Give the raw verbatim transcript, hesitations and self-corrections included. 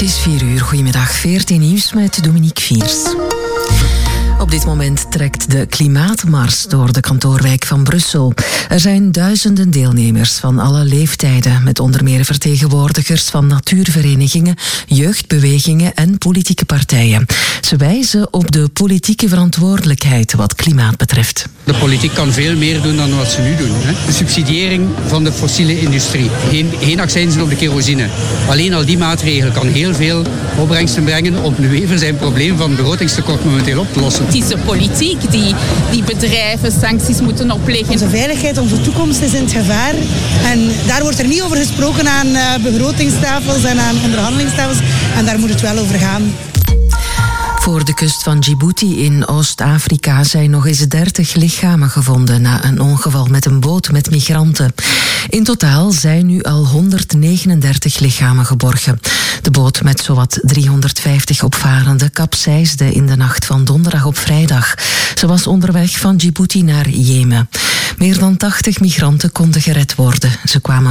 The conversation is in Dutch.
is vier uur. Goedemiddag, V R T Nieuws met Dominique Viers. Op dit moment trekt de Klimaatmars door de kantoorwijk van Brussel. Er zijn duizenden deelnemers van alle leeftijden, met onder meer vertegenwoordigers van natuurverenigingen, jeugdbewegingen en politieke partijen. Ze wijzen op de politieke verantwoordelijkheid wat klimaat betreft. De politiek kan veel meer doen dan wat ze nu doen. Hè? De subsidiëring van de fossiele industrie. Geen, geen accijnzen op de kerosine. Alleen al die maatregel kan heel veel opbrengsten brengen om nu even zijn probleem van begrotingstekort momenteel op te lossen. Het is de politiek die, die bedrijven sancties moeten opleggen. Onze veiligheid, onze toekomst is in het gevaar. En daar wordt er niet over gesproken aan uh, begrotingstafels en aan onderhandelingstafels. En daar moet het wel over gaan. Voor de kust van Djibouti in Oost-Afrika zijn nog eens dertig lichamen gevonden na een ongeval met een boot met migranten. In totaal zijn nu al honderdnegenendertig lichamen geborgen. De boot met zowat driehonderdvijftig opvarenden kapseisde in de nacht van donderdag op vrijdag. Ze was onderweg van Djibouti naar Jemen. Meer dan tachtig migranten konden gered worden. Ze kwamen